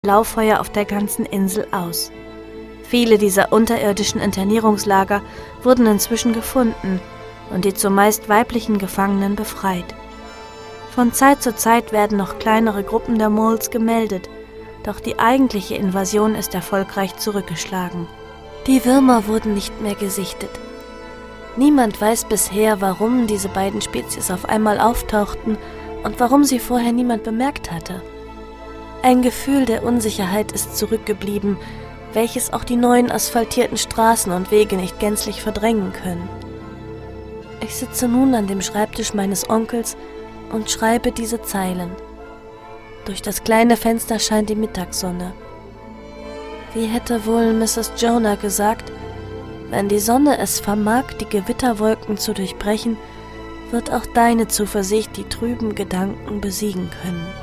Lauffeuer auf der ganzen Insel aus. Viele dieser unterirdischen Internierungslager wurden inzwischen gefunden und die zumeist weiblichen Gefangenen befreit. Von Zeit zu Zeit werden noch kleinere Gruppen der Moles gemeldet, doch die eigentliche Invasion ist erfolgreich zurückgeschlagen. Die Würmer wurden nicht mehr gesichtet. Niemand weiß bisher, warum diese beiden Spezies auf einmal auftauchten und warum sie vorher niemand bemerkt hatte. Ein Gefühl der Unsicherheit ist zurückgeblieben, welches auch die neuen asphaltierten Straßen und Wege nicht gänzlich verdrängen können. Ich sitze nun an dem Schreibtisch meines Onkels und schreibe diese Zeilen. Durch das kleine Fenster scheint die Mittagssonne. Wie hätte wohl Mrs. Jonah gesagt, wenn die Sonne es vermag, die Gewitterwolken zu durchbrechen, wird auch deine Zuversicht die trüben Gedanken besiegen können.